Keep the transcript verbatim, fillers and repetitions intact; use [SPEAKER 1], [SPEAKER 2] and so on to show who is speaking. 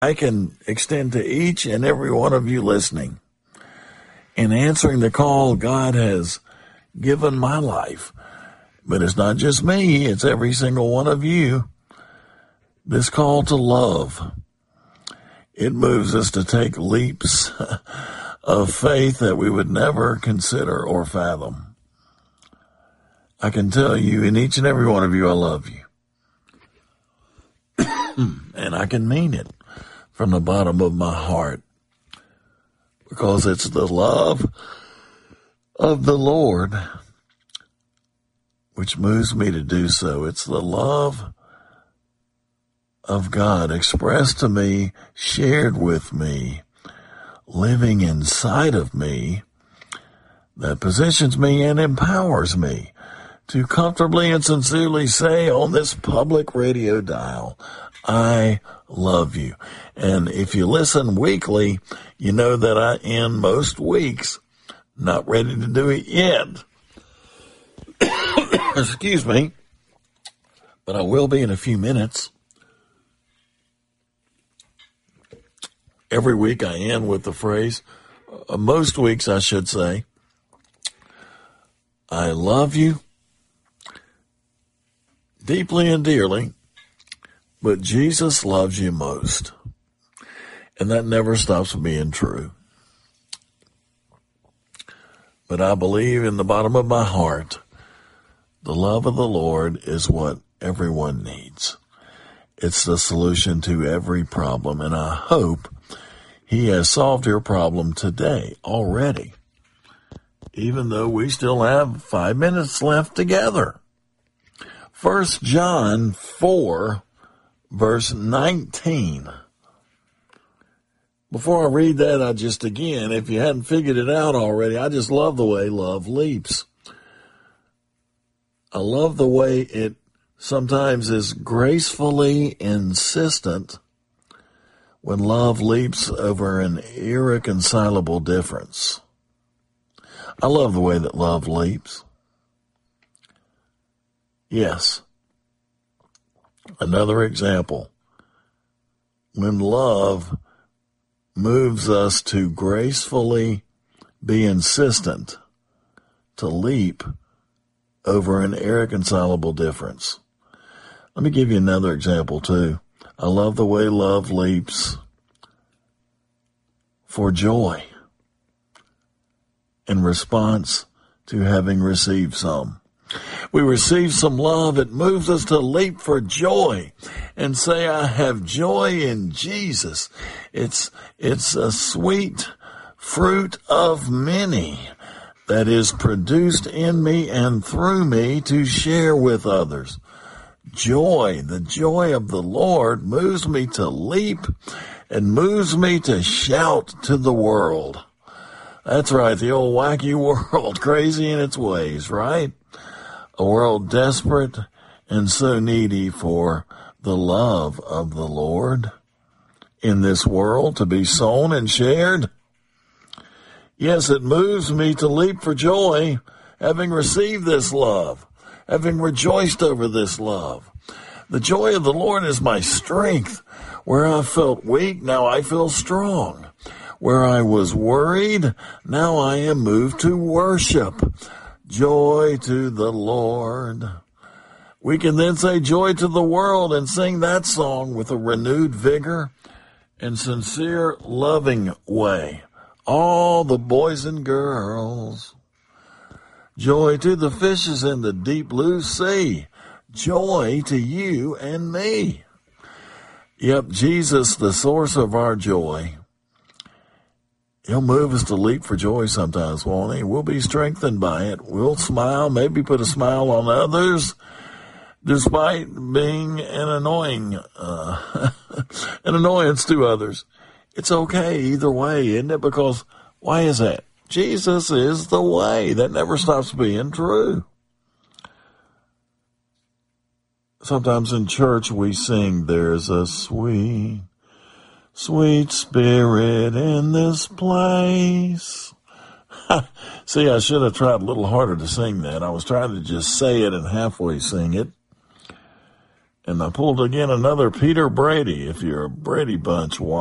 [SPEAKER 1] I can extend to each and every one of you listening. In answering the call God has given my life, but it's not just me, it's every single one of you. This call to love, it moves us to take leaps of faith that we would never consider or fathom. I can tell you, in each and every one of you, I love you. And I can mean it from the bottom of my heart, because it's the love of the Lord which moves me to do so. It's the love of God expressed to me, shared with me, living inside of me, that positions me and empowers me to comfortably and sincerely say on this public radio dial, I love you. And if you listen weekly, you know that I end most weeks not ready to do it yet. Excuse me. But I will be in a few minutes. Every week I end with the phrase, uh, most weeks I should say, I love you deeply and dearly, but Jesus loves you most. And that never stops being true. But I believe in the bottom of my heart, the love of the Lord is what everyone needs. It's the solution to every problem, and I hope He has solved your problem today already, even though we still have five minutes left together. First John four, verse nineteen. Before I read that, I just, again, if you hadn't figured it out already, I just love the way love leaps. I love the way it sometimes is gracefully insistent when love leaps over an irreconcilable difference. I love the way that love leaps. Yes. Another example. When love moves us to gracefully be insistent, to leap over an irreconcilable difference. Let me give you another example too. I love the way love leaps for joy in response to having received some. We receive some love, it moves us to leap for joy and say, I have joy in Jesus. It's, it's a sweet fruit of many that is produced in me and through me to share with others. Joy, the joy of the Lord moves me to leap and moves me to shout to the world. That's right, the old wacky world, crazy in its ways, right? A world desperate and so needy for the love of the Lord in this world to be sown and shared. Yes, it moves me to leap for joy, having received this love, having rejoiced over this love. The joy of the Lord is my strength. Where I felt weak, now I feel strong. Where I was worried, now I am moved to worship. Joy to the Lord. We can then say joy to the world and sing that song with a renewed vigor and sincere, loving way. All the boys and girls. Joy to the fishes in the deep blue sea. Joy to you and me. Yep, Jesus, the source of our joy. He'll move us to leap for joy sometimes, won't he? We'll be strengthened by it. We'll smile, maybe put a smile on others, despite being an annoying, uh, an annoyance to others. It's okay either way, isn't it? Because why is that? Jesus is the way. That never stops being true. Sometimes in church we sing, there's a sweet, sweet spirit in this place. See, I should have tried a little harder to sing that. I was trying to just say it and halfway sing it. And I pulled again another Peter Brady, if you're a Brady Bunch